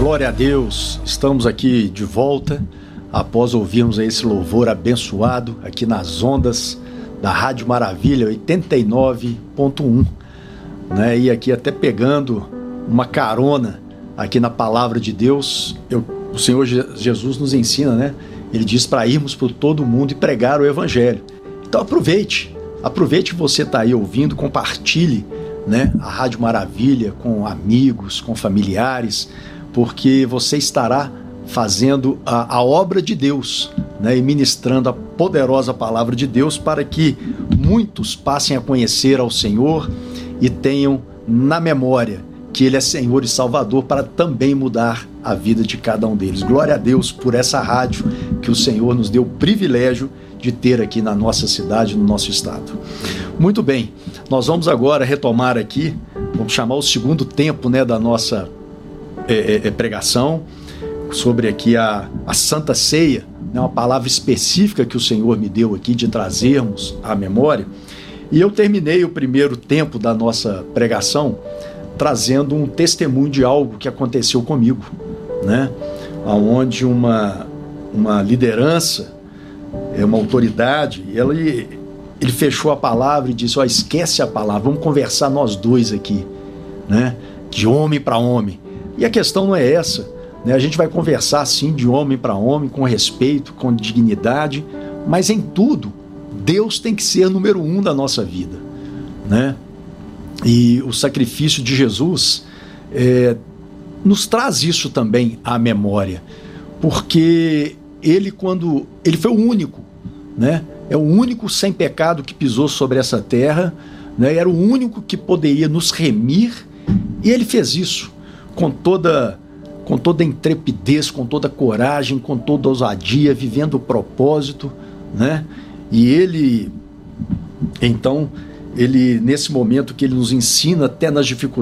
Glória a Deus, estamos aqui de volta após ouvirmos esse louvor abençoado aqui nas ondas da Rádio Maravilha 89.1, né? E aqui até pegando uma carona aqui na Palavra de Deus, o Senhor Jesus nos ensina, né? Ele diz para irmos por todo mundo e pregar o Evangelho. Então aproveite você está aí ouvindo, compartilhe, né, a Rádio Maravilha com amigos, com familiares, porque você estará fazendo a obra de Deus, né, e ministrando a poderosa palavra de Deus para que muitos passem a conhecer ao Senhor e tenham na memória que Ele é Senhor e Salvador para também mudar a vida de cada um deles. Glória a Deus por essa rádio que o Senhor nos deu o privilégio de ter aqui na nossa cidade, no nosso estado. Muito bem, nós vamos agora retomar aqui, vamos chamar o segundo tempo, né, da nossa pregação, sobre aqui a Santa Ceia, né, uma palavra específica que o Senhor me deu aqui de trazermos à memória. E eu terminei o primeiro tempo da nossa pregação trazendo um testemunho de algo que aconteceu comigo, né, onde uma liderança, uma autoridade, ele fechou a palavra e disse: esquece a palavra, vamos conversar nós dois aqui, né? De homem para homem. E a questão não é essa, né? A gente vai conversar sim de homem para homem, com respeito, com dignidade, mas em tudo, Deus tem que ser número 1 da nossa vida, né? E o sacrifício de Jesus nos traz isso também à memória, porque ele foi o único, né? É o único sem pecado que pisou sobre essa terra, né? Era o único que poderia nos remir, e ele fez isso com toda intrepidez, com toda coragem, com toda ousadia, vivendo o propósito, né? E ele, nesse momento que ele nos ensina até nas dificuldades,